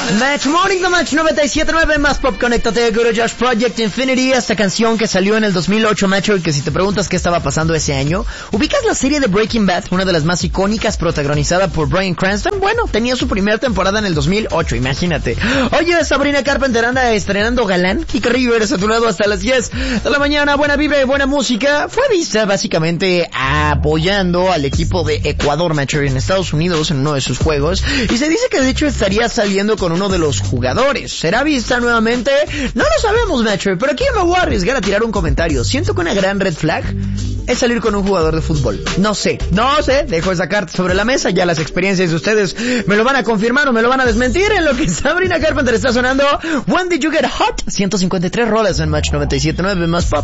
Match Morning, the Match 97.9, más pop, conéctate, Guru Josh Project Infinity, esta canción que salió en el 2008, Macho, y que si te preguntas qué estaba pasando ese año, ¿ubicas la serie de Breaking Bad, una de las más icónicas, protagonizada por Bryan Cranston? Bueno, tenía su primera temporada en el 2008, imagínate. Oye, Sabrina Carpenter anda estrenando Galán, Kika Rivers a tu lado hasta las 10 de la mañana, buena vibra y buena música. Fue vista básicamente apoyando al equipo de Ecuador, Macho, en Estados Unidos en uno de sus juegos, y se dice que de hecho estaría saliendo con uno de los jugadores. ¿Será vista nuevamente? No lo sabemos, Macho, pero aquí me voy a arriesgar a tirar un comentario. Siento que una gran red flag es salir con un jugador de fútbol. No sé, dejo esa carta sobre la mesa, ya las experiencias de ustedes me lo van a confirmar o me lo van a desmentir. En lo que Sabrina Carpenter está sonando When Did You Get Hot, 153 rolas en Match 97.9 más pop.